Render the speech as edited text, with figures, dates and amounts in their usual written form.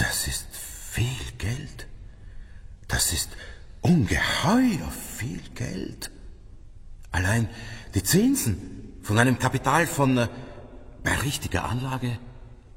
Das ist viel Geld. Das ist ungeheuer viel Geld. Allein die Zinsen von einem Kapital von, bei richtiger Anlage,